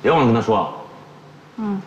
别忘了跟他说啊。 嗯。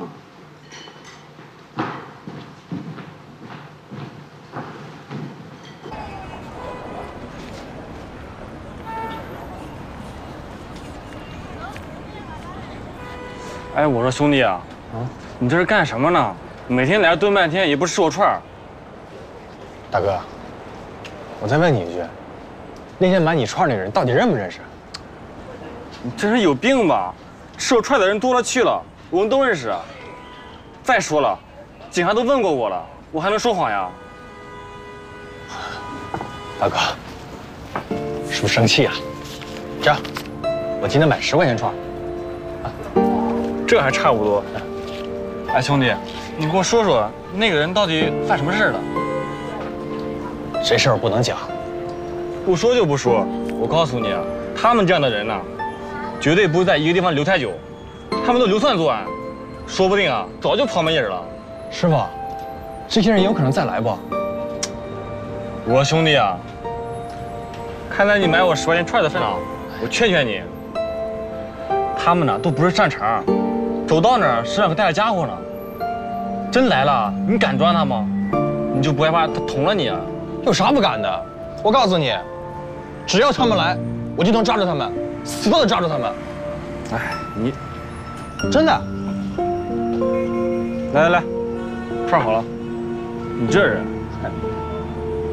哎，我说兄弟啊，你这是干什么呢？每天来这蹲半天，也不吃我串儿。 大哥，我再问你一句，那天买你串那个人到底认不认识？ 你真是有病吧？吃我串的人多了去了，我们都认识。再说了，警察都问过我了，我还能说谎呀？ 大哥，是不是生气啊？这样，我今天买10块钱串。 这还差不多。哎，兄弟，你跟我说说，那个人到底犯什么事了？ 这事儿不能讲。 不说就不说。我告诉你啊，他们这样的人呢，绝对不会在一个地方留太久，他们都流窜作案，说不定啊，早就跑没影了。 师傅，这些人有可能再来不？ 我说兄弟啊，看在你买我10块钱串的份上，我劝劝你，他们呢都不是善茬。走到哪儿身上可带着家伙呢，真来了，你敢抓他吗？你就不害怕他捅了你啊？ 有啥不敢的？我告诉你，只要他们来，我就能抓住他们，死都得抓住他们。 哎，你真的？ 来，串好了。你这人，哎。